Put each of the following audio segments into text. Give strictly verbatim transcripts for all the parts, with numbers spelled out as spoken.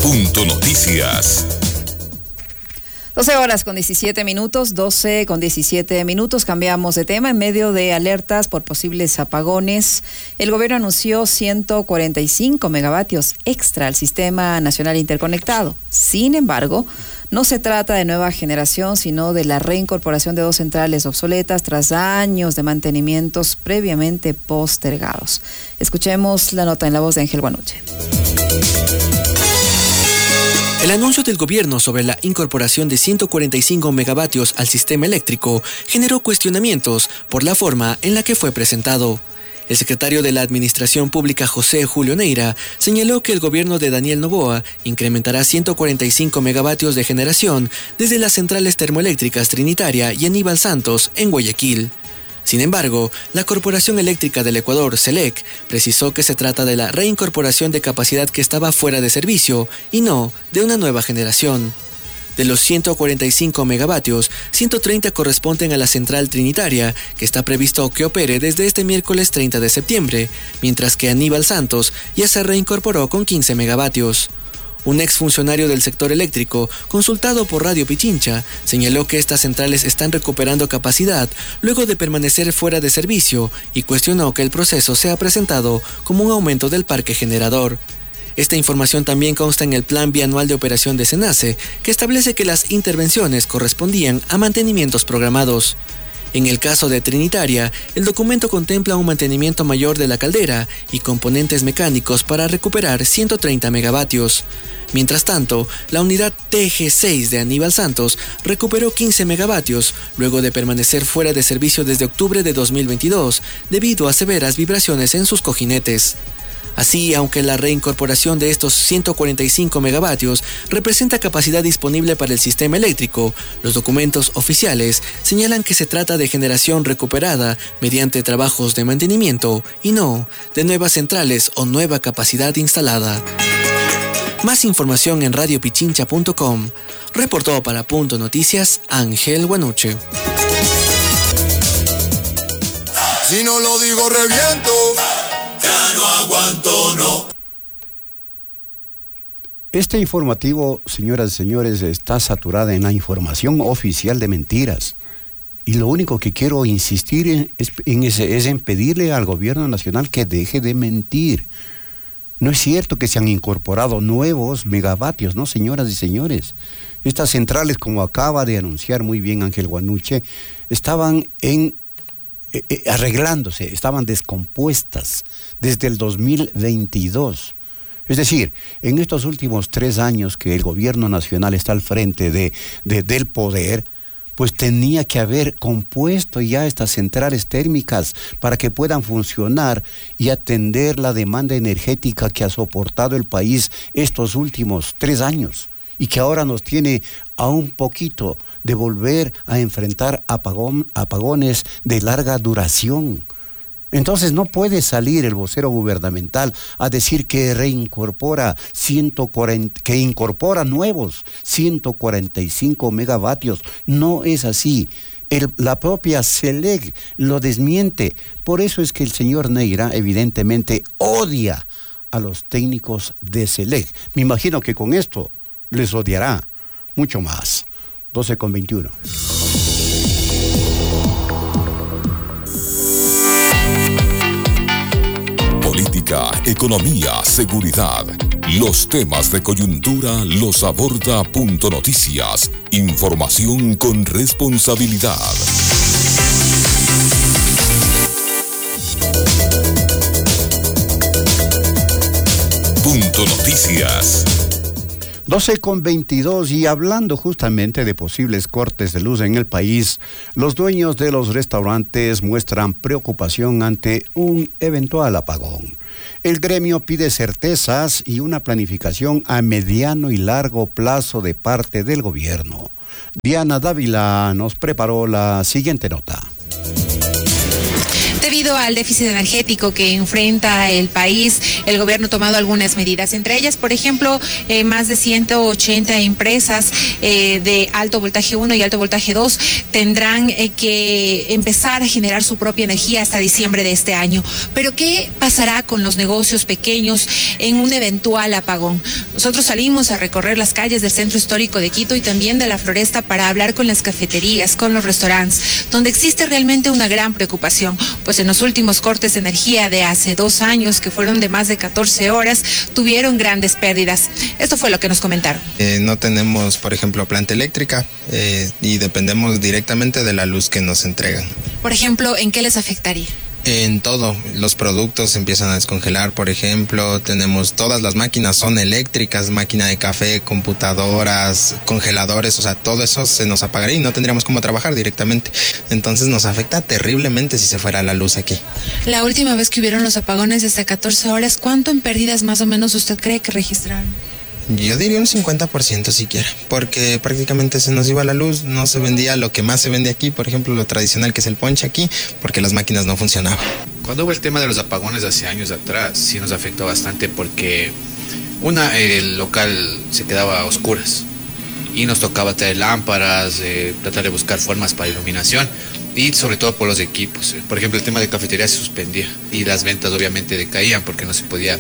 Punto Noticias. doce horas con diecisiete minutos, doce con diecisiete minutos, cambiamos de tema. En medio de alertas por posibles apagones, el gobierno anunció ciento cuarenta y cinco megavatios extra al Sistema Nacional Interconectado. Sin embargo, no se trata de nueva generación, sino de la reincorporación de dos centrales obsoletas tras años de mantenimientos previamente postergados. Escuchemos la nota en la voz de Ángel Guanuche. El anuncio del gobierno sobre la incorporación de ciento cuarenta y cinco megavatios al sistema eléctrico generó cuestionamientos por la forma en la que fue presentado. El secretario de la Administración Pública, José Julio Neira, señaló que el gobierno de Daniel Noboa incrementará ciento cuarenta y cinco megavatios de generación desde las centrales termoeléctricas Trinitaria y Aníbal Santos en Guayaquil. Sin embargo, la Corporación Eléctrica del Ecuador, CELEC, precisó que se trata de la reincorporación de capacidad que estaba fuera de servicio y no de una nueva generación. De los ciento cuarenta y cinco megavatios, ciento treinta corresponden a la central Trinitaria, que está previsto que opere desde este miércoles treinta de septiembre, mientras que Aníbal Santos ya se reincorporó con quince megavatios. Un exfuncionario del sector eléctrico, consultado por Radio Pichincha, señaló que estas centrales están recuperando capacidad luego de permanecer fuera de servicio y cuestionó que el proceso sea presentado como un aumento del parque generador. Esta información también consta en el Plan Bianual de Operación de SENACE, que establece que las intervenciones correspondían a mantenimientos programados. En el caso de Trinitaria, el documento contempla un mantenimiento mayor de la caldera y componentes mecánicos para recuperar ciento treinta megavatios. Mientras tanto, la unidad T G seis de Aníbal Santos recuperó quince megavatios, luego de permanecer fuera de servicio desde octubre de dos mil veintidós, debido a severas vibraciones en sus cojinetes. Así, aunque la reincorporación de estos ciento cuarenta y cinco megavatios representa capacidad disponible para el sistema eléctrico, los documentos oficiales señalan que se trata de generación recuperada mediante trabajos de mantenimiento y no de nuevas centrales o nueva capacidad instalada. Más información en radio pichincha punto com. Reportó para Punto Noticias Ángel Guanuche. Si no lo digo reviento. Ya no aguanto, no. Este informativo, señoras y señores, está saturada en la información oficial de mentiras. Y lo único que quiero insistir en, es, en ese, es en pedirle al gobierno nacional que deje de mentir. No es cierto que se han incorporado nuevos megavatios, ¿no, señoras y señores? Estas centrales, como acaba de anunciar muy bien Ángel Guanuche, estaban en Eh, eh, arreglándose, estaban descompuestas desde el dos mil veintidós. Es decir, en estos últimos tres años que el gobierno nacional está al frente de, de, del poder, pues tenía que haber compuesto ya estas centrales térmicas para que puedan funcionar y atender la demanda energética que ha soportado el país estos últimos tres años. Y que ahora nos tiene a un poquito de volver a enfrentar apagón, apagones de larga duración. Entonces no puede salir el vocero gubernamental a decir que reincorpora ciento cuarenta, que incorpora nuevos ciento cuarenta y cinco megavatios. No es así. El, la propia CELEC lo desmiente. Por eso es que el señor Neira evidentemente odia a los técnicos de CELEC. Me imagino que con esto les odiará mucho más. doce con veintiuno. Política, economía, seguridad. Los temas de coyuntura los aborda Punto Noticias. Información con responsabilidad. Punto Noticias. doce con veintidós, y hablando justamente de posibles cortes de luz en el país, los dueños de los restaurantes muestran preocupación ante un eventual apagón. El gremio pide certezas y una planificación a mediano y largo plazo de parte del gobierno. Diana Dávila nos preparó la siguiente nota. Debido Debido al déficit energético que enfrenta el país, el gobierno ha tomado algunas medidas, entre ellas, por ejemplo, eh, más de ciento ochenta empresas eh, de alto voltaje uno y alto voltaje dos tendrán eh, que empezar a generar su propia energía hasta diciembre de este año. Pero ¿qué pasará con los negocios pequeños en un eventual apagón? Nosotros salimos a recorrer las calles del centro histórico de Quito y también de la Floresta para hablar con las cafeterías, con los restaurantes, donde existe realmente una gran preocupación, pues en los últimos cortes de energía de hace dos años, que fueron de más de catorce horas, tuvieron grandes pérdidas. Esto fue lo que nos comentaron. Eh, no tenemos, por ejemplo, planta eléctrica eh, y dependemos directamente de la luz que nos entregan. Por ejemplo, ¿en qué les afectaría? En todo, los productos empiezan a descongelar, por ejemplo, tenemos todas las máquinas son eléctricas, máquina de café, computadoras, congeladores, o sea, todo eso se nos apagaría y no tendríamos cómo trabajar directamente. Entonces nos afecta terriblemente si se fuera la luz aquí. La última vez que hubieron los apagones de hasta catorce horas, ¿cuánto en pérdidas más o menos usted cree que registraron? Yo diría un cincuenta por ciento siquiera, porque prácticamente se nos iba la luz, no se vendía lo que más se vende aquí, por ejemplo, lo tradicional que es el ponche aquí, porque las máquinas no funcionaban. Cuando hubo el tema de los apagones hace años atrás, sí nos afectó bastante porque una, el local se quedaba a oscuras y nos tocaba traer lámparas, eh, tratar de buscar formas para iluminación y sobre todo por los equipos. Por ejemplo, el tema de cafetería se suspendía y las ventas obviamente decaían porque no se podía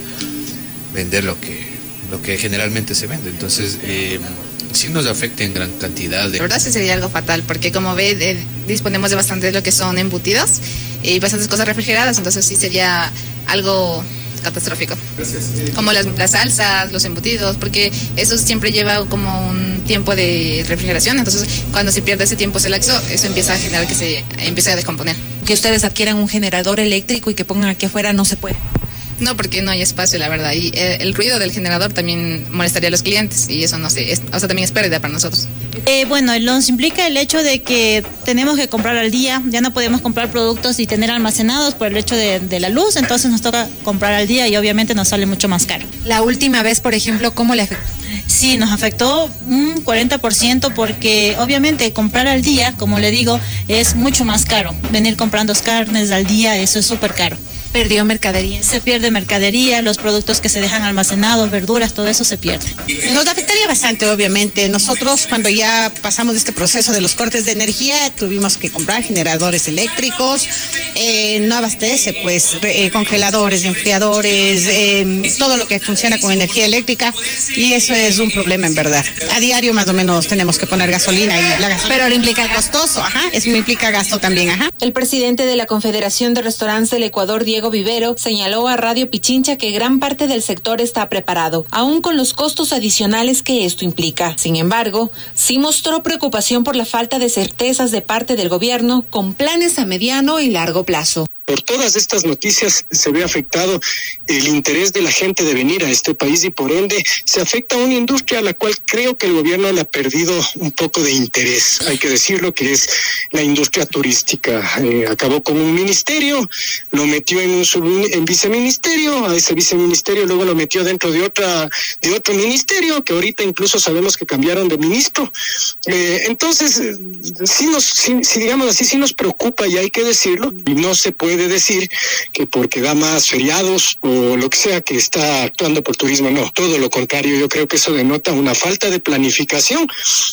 vender lo que lo que generalmente se vende, entonces eh, sí nos afecta en gran cantidad. De... La verdad sí sería algo fatal, porque como ve, eh, disponemos de bastante de lo que son embutidos y bastantes cosas refrigeradas, entonces sí sería algo catastrófico. Gracias. Como las, las salsas, los embutidos, porque eso siempre lleva como un tiempo de refrigeración, entonces cuando se pierde ese tiempo ese lapso, eso empieza a generar que se empiece a descomponer. Que ustedes adquieran un generador eléctrico y que pongan aquí afuera no se puede. No, porque no hay espacio, la verdad. Y eh, el ruido del generador también molestaría a los clientes y eso no sé, es, o sea, también es pérdida para nosotros. Eh, bueno, nos implica el hecho de que tenemos que comprar al día, ya no podemos comprar productos y tener almacenados por el hecho de, de la luz, entonces nos toca comprar al día y obviamente nos sale mucho más caro. La última vez, por ejemplo, ¿cómo le afectó? Sí, nos afectó un cuarenta por ciento porque obviamente comprar al día, como le digo, es mucho más caro. Venir comprando carnes al día, eso es súper caro. ¿Perdió mercadería? Se pierde mercadería, los productos que se dejan almacenados, verduras, todo eso se pierde. Nos afectaría bastante, obviamente. Nosotros, cuando ya pasamos este proceso de los cortes de energía, tuvimos que comprar generadores eléctricos, eh, no abastece, pues, eh, congeladores, enfriadores, eh, todo lo que funciona con energía eléctrica, y eso es un problema, en verdad. A diario, más o menos, tenemos que poner gasolina, y la gasolina pero le implica costoso, ajá, eso me implica gasto también, ajá. El presidente de la Confederación de Restaurantes del Ecuador, Diego Vivero, señaló a Radio Pichincha que gran parte del sector está preparado, aún con los costos adicionales que esto implica. Sin embargo, sí mostró preocupación por la falta de certezas de parte del gobierno con planes a mediano y largo plazo. Por todas estas noticias se ve afectado el interés de la gente de venir a este país y por ende se afecta a una industria a la cual creo que el gobierno le ha perdido un poco de interés. Hay que decirlo, que es la industria turística. Eh, acabó con un ministerio, lo metió en un sub, en viceministerio, a ese viceministerio luego lo metió dentro de otra de otro ministerio, que ahorita incluso sabemos que cambiaron de ministro. Eh, entonces, sí nos, sí, sí, digamos así, sí nos preocupa y hay que decirlo, y no se puede de decir que porque da más feriados o lo que sea que está actuando por turismo, no, todo lo contrario. Yo creo que eso denota una falta de planificación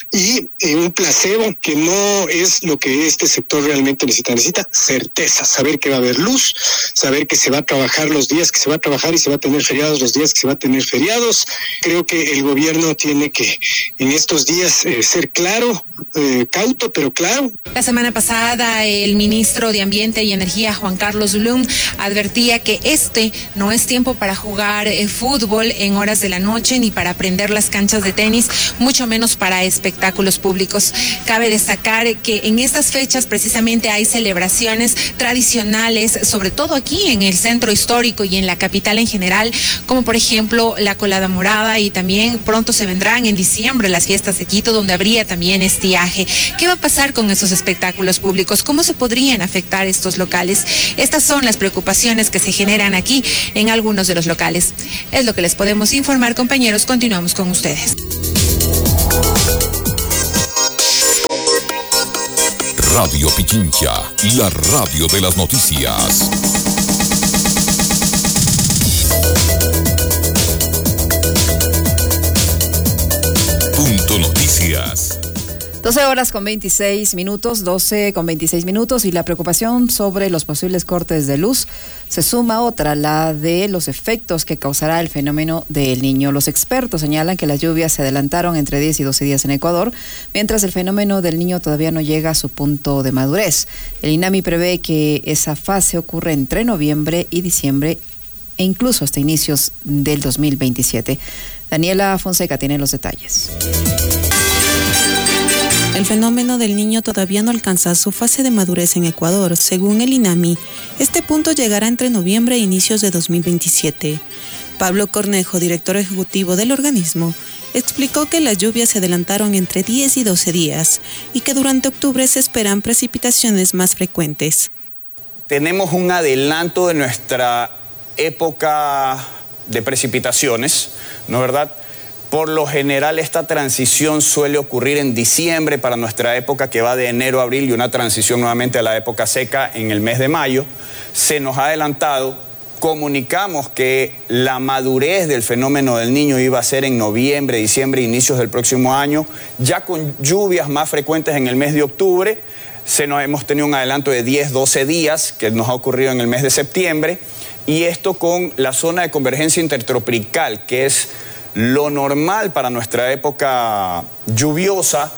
y eh, un placebo que no es lo que este sector realmente necesita. Necesita certeza, saber que va a haber luz, saber que se va a trabajar los días que se va a trabajar y se va a tener feriados los días que se va a tener feriados. Creo que el gobierno tiene que en estos días eh, ser claro, eh, cauto pero claro. La semana pasada el ministro de Ambiente y Energía, Juan Carlos Blum, advertía que este no es tiempo para jugar eh, fútbol en horas de la noche ni para prender las canchas de tenis, mucho menos para espectáculos públicos. Cabe destacar que en estas fechas precisamente hay celebraciones tradicionales, sobre todo aquí en el centro histórico y en la capital en general, como por ejemplo la Colada Morada, y también pronto se vendrán en diciembre las fiestas de Quito, donde habría también estiaje. ¿Qué va a pasar con esos espectáculos públicos? ¿Cómo se podrían afectar estos locales? Estas son las preocupaciones que se generan aquí en algunos de los locales. Es lo que les podemos informar, compañeros. Continuamos con ustedes. Radio Pichincha, la radio de las noticias. Punto Noticias. doce horas con veintiséis minutos, doce con veintiséis minutos, y la preocupación sobre los posibles cortes de luz se suma otra, la de los efectos que causará el fenómeno del Niño. Los expertos señalan que las lluvias se adelantaron entre diez y doce días en Ecuador, mientras el fenómeno del Niño todavía no llega a su punto de madurez. El INAMI prevé que esa fase ocurre entre noviembre y diciembre e incluso hasta inicios del dos mil veintisiete. Daniela Fonseca tiene los detalles. El fenómeno del Niño todavía no alcanza su fase de madurez en Ecuador. Según el INAMI, este punto llegará entre noviembre e inicios de dos mil veintisiete. Pablo Cornejo, director ejecutivo del organismo, explicó que las lluvias se adelantaron entre diez y doce días y que durante octubre se esperan precipitaciones más frecuentes. Tenemos un adelanto de nuestra época de precipitaciones, ¿no es verdad? Por lo general esta transición suele ocurrir en diciembre para nuestra época que va de enero a abril, y una transición nuevamente a la época seca en el mes de mayo. Se nos ha adelantado, comunicamos que la madurez del fenómeno del Niño iba a ser en noviembre, diciembre, inicios del próximo año, ya con lluvias más frecuentes en el mes de octubre. Se nos, hemos tenido un adelanto de diez, doce días que nos ha ocurrido en el mes de septiembre, y esto con la zona de convergencia intertropical, que es lo normal para nuestra época lluviosa,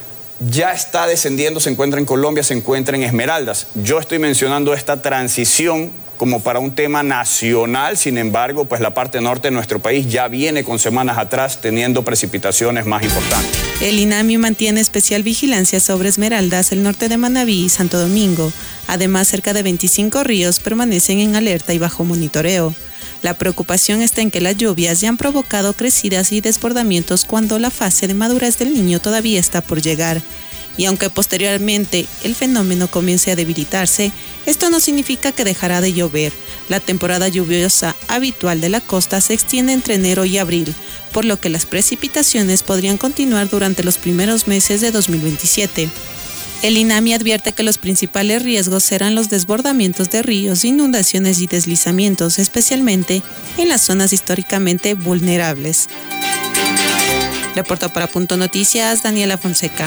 ya está descendiendo, se encuentra en Colombia, se encuentra en Esmeraldas. Yo estoy mencionando esta transición como para un tema nacional, sin embargo, pues la parte norte de nuestro país ya viene con semanas atrás teniendo precipitaciones más importantes. El INAMI mantiene especial vigilancia sobre Esmeraldas, el norte de Manabí y Santo Domingo. Además, cerca de veinticinco ríos permanecen en alerta y bajo monitoreo. La preocupación está en que las lluvias ya han provocado crecidas y desbordamientos cuando la fase de madurez del Niño todavía está por llegar. Y aunque posteriormente el fenómeno comience a debilitarse, esto no significa que dejará de llover. La temporada lluviosa habitual de la costa se extiende entre enero y abril, por lo que las precipitaciones podrían continuar durante los primeros meses de dos mil veintisiete. El INAMI advierte que los principales riesgos serán los desbordamientos de ríos, inundaciones y deslizamientos, especialmente en las zonas históricamente vulnerables. Reportó para Punto Noticias, Daniela Fonseca.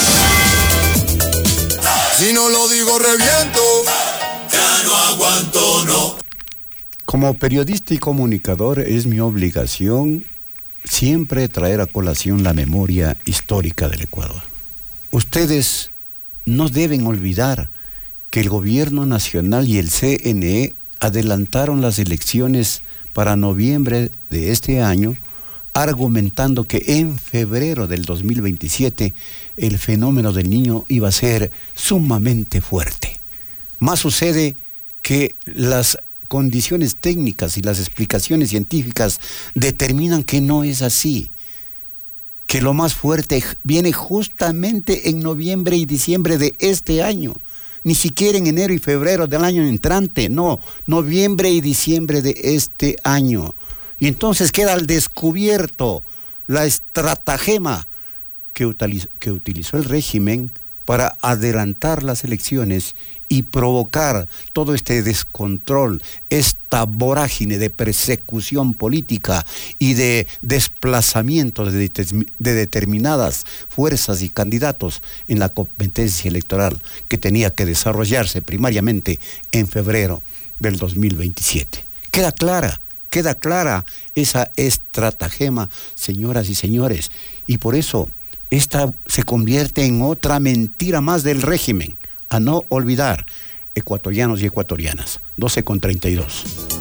Si no lo digo reviento, ya no aguanto, no. Como periodista y comunicador es mi obligación siempre traer a colación la memoria histórica del Ecuador. Ustedes no deben olvidar que el gobierno nacional y el C N E adelantaron las elecciones para noviembre de este año, argumentando que en febrero del dos mil veintisiete el fenómeno del Niño iba a ser sumamente fuerte. Más sucede que las condiciones técnicas y las explicaciones científicas determinan que no es así, que lo más fuerte viene justamente en noviembre y diciembre de este año, ni siquiera en enero y febrero del año entrante, no, noviembre y diciembre de este año. Y entonces queda al descubierto la estratagema que utilizó, que utilizó el régimen para adelantar las elecciones y provocar todo este descontrol, esta vorágine de persecución política y de desplazamiento de, de determinadas fuerzas y candidatos en la competencia electoral que tenía que desarrollarse primariamente en febrero del dos mil veintisiete. Queda clara, queda clara esa estratagema, señoras y señores, y por eso esta se convierte en otra mentira más del régimen, a no olvidar, ecuatorianos y ecuatorianas. doce con treinta y dos.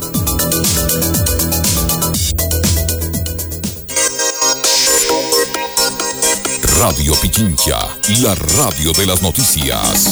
Radio Pichincha, la radio de las noticias.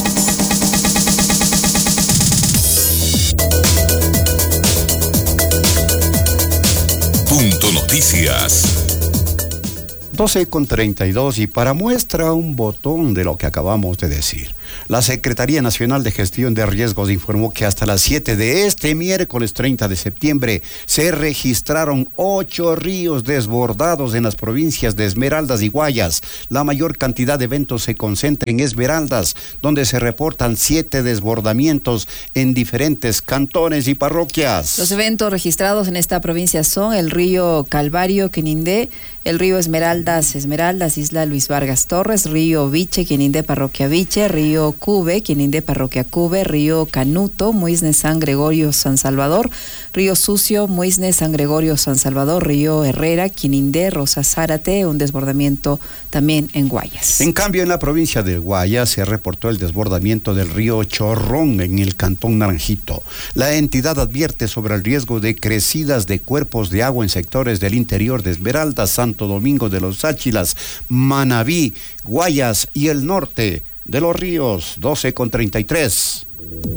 Punto Noticias. doce con treinta y dos, y para muestra un botón de lo que acabamos de decir. La Secretaría Nacional de Gestión de Riesgos informó que hasta las siete de este miércoles treinta de septiembre se registraron ocho ríos desbordados en las provincias de Esmeraldas y Guayas. La mayor cantidad de eventos se concentra en Esmeraldas, donde se reportan siete desbordamientos en diferentes cantones y parroquias. Los eventos registrados en esta provincia son el río Calvario, Quinindé, el río Esmeraldas, Esmeraldas, Isla Luis Vargas Torres, río Viche, Quinindé, parroquia Viche, río Cube, Quinindé, parroquia Cube, río Canuto, Muisne, San Gregorio, San Salvador, río Sucio, Muisne, San Gregorio, San Salvador, río Herrera, Quinindé, Rosa Zárate, un desbordamiento también en Guayas. En cambio, en la provincia de Guayas se reportó el desbordamiento del río Chorrón en el cantón Naranjito. La entidad advierte sobre el riesgo de crecidas de cuerpos de agua en sectores del interior de Esmeraldas, Santo Domingo de los Áchilas, Manabí, Guayas y el norte de los ríos. Doce con treinta y tres.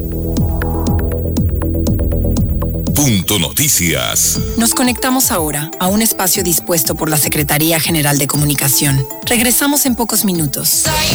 Punto Noticias. Nos conectamos ahora a un espacio dispuesto por la Secretaría General de Comunicación. Regresamos en pocos minutos. Soy